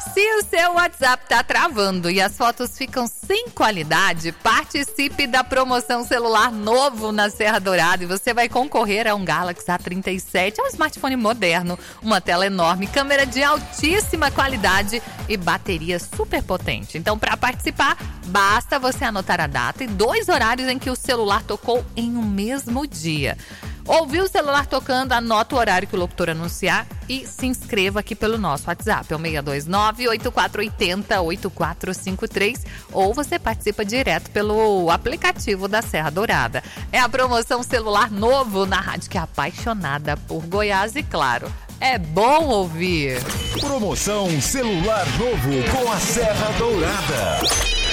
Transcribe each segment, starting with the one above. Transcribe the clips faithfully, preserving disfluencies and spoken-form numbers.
Se o seu WhatsApp tá travando e as fotos ficam sem qualidade, participe da promoção celular novo na Serra Dourada e você vai concorrer a um Galaxy A trinta e sete, é um smartphone moderno, uma tela enorme, câmera de altíssima qualidade e bateria super potente. Então, para participar, basta você anotar a data e dois horários em que o celular tocou em um mesmo dia. Ouviu o celular tocando, anota o horário que o locutor anunciar e se inscreva aqui pelo nosso WhatsApp. É o seis dois nove, oito quatro oito zero, oito quatro cinco três ou você participa direto pelo aplicativo da Serra Dourada. É a promoção celular novo na rádio que é apaixonada por Goiás e, claro, é bom ouvir. Promoção celular novo com a Serra Dourada.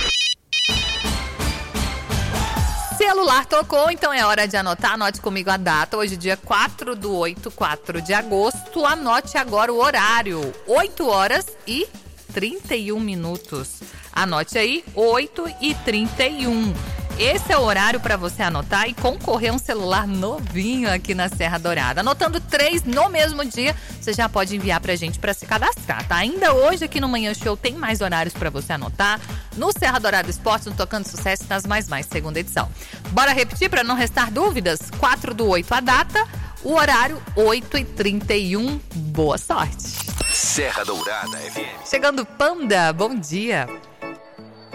Celular tocou, então é hora de anotar. Anote comigo a data. Hoje, dia quatro do oito, quatro de agosto. Anote agora o horário: oito horas e trinta e um minutos. Anote aí, oito e trinta e um. Esse é o horário para você anotar e concorrer a um celular novinho aqui na Serra Dourada. Anotando três no mesmo dia, você já pode enviar pra gente para se cadastrar, tá? Ainda hoje aqui no Manhã Show tem mais horários para você anotar. No Serra Dourada Esportes, no Tocando Sucesso, nas Mais Mais, segunda edição. Bora repetir para não restar dúvidas? quatro do oito a data, o horário oito e trinta e um. Boa sorte! Serra Dourada F M. Chegando Panda, bom dia!